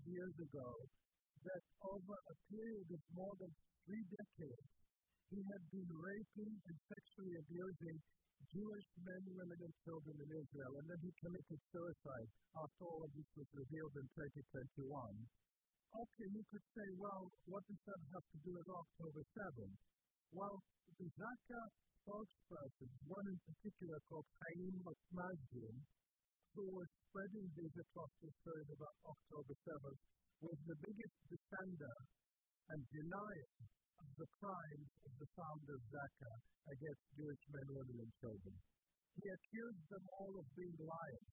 of years ago that over a period of more than 3 decades, he had been raping and sexually abusing Jewish men, women, and children in Israel, and then he committed suicide after all of this was revealed in 2021. Okay, you could say, well, what does that have to do with October 7th? Well, the Zaka spokesperson, one in particular called Chaim Mazdim, who was spreading these atrocious stories about October 7th, was the biggest defender and denier of the crimes of the founder of Zaka against Jewish men, women, and children. He accused them all of being liars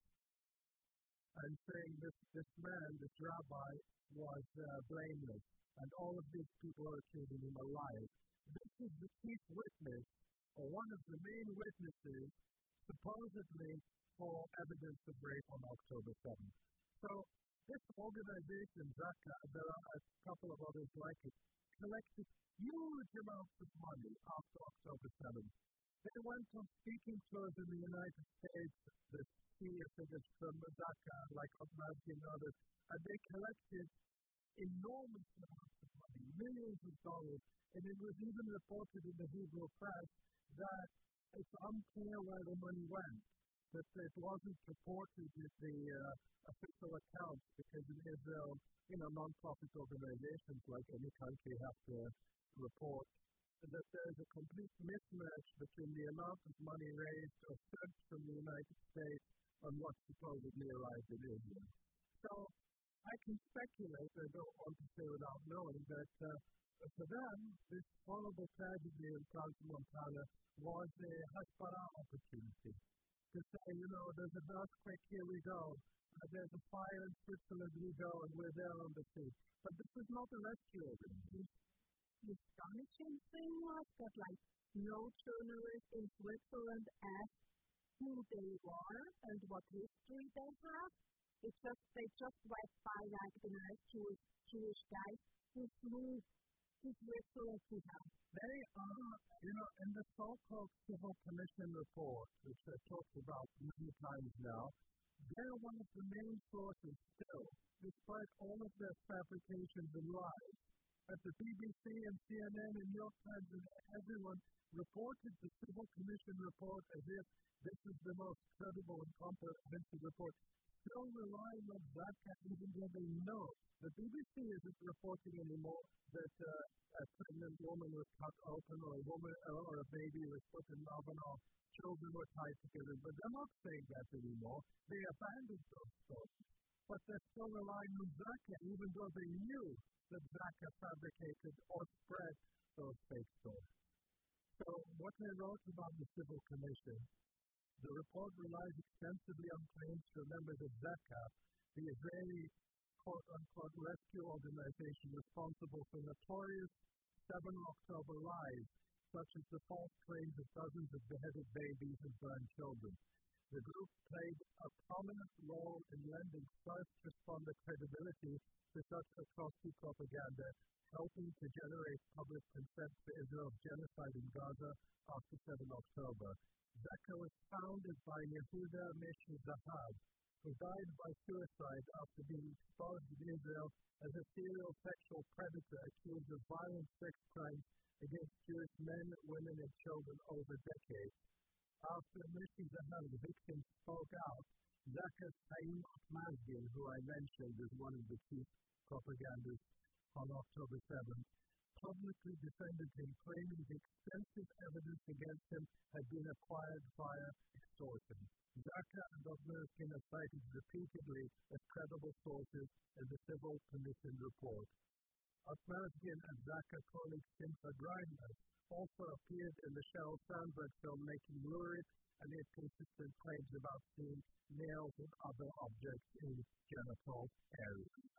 and saying this man, this rabbi, was blameless, and all of these people are accusing him of liars. This is the chief witness, or one of the main witnesses, supposedly for evidence of rape on October 7th. So this organization, Zaka, there are a couple of others like it, collected huge amounts of money after October 7th. They went on speaking tours in the United States, the senior figures from Zaka, like Otmazdi and others, and they collected enormous amounts of money, millions of dollars, and it was even reported in the Hebrew press that it's unclear where the money went, that it wasn't reported in the official accounts, because in Israel, non-profit organizations like any country have to report that there's a complete mismatch between the amount of money raised or sent from the United States and what supposedly arrived in Israel. So I can speculate, I don't want to say without knowing, that for them, this horrible tragedy in Trans Montana was a Hasbara opportunity to say, there's a earthquake, here we go. There's a fire in Switzerland, we go, and we're there on the sea. But this is not a rescue organization. The astonishing thing was that, no journalist in Switzerland asked who they were and what history they have. They just went by the nice Jewish guys who flew to Switzerland to help. They are, in the so-called Civil Commission report, which I talked about many times now, they're one of the main sources still, despite all of their fabrications and lies. At the BBC and CNN and New York Times and everyone reported the Civil Commission report as if this is the most credible and comprehensive report, still relying on Zaka even though they know. The BBC isn't reporting anymore that a pregnant woman was cut open or a baby was put in an oven or children were tied together, but they're not saying that anymore. They abandoned those stories. But they're still relying on Zaka even though they knew that Zaka fabricated or spread those fake stories. So what I wrote about the Civil Commission, the report relies extensively on claims from members of Zaka, the Israeli quote-unquote rescue organization responsible for notorious 7 October lies, such as the false claims of dozens of beheaded babies and burned children. The group played a prominent role in lending first responder credibility to such atrocity propaganda, helping to generate public consent for Israel's genocide in Gaza after 7 October. Zaka was founded by Yehuda Meshi Zahav, who died by suicide after being exposed in Israel as a serial sexual predator accused of violent sex crimes against Jewish men, women, and children over decades. After Meshi Zahav's victims spoke out, Zaka's Chaim Mazdim, who I mentioned as one of the chief propagandists on October 7th, publicly defended him, claiming the extensive evidence against him had been acquired via extortion. Zaka and Otmazdi are cited repeatedly as credible sources in the Civil Commission report. Otmazdi and Zaka colleague Simcha Greiner also appeared in the Sheryl Sandberg film Making Lurid, and inconsistent claims about seeing nails and other objects in genital areas.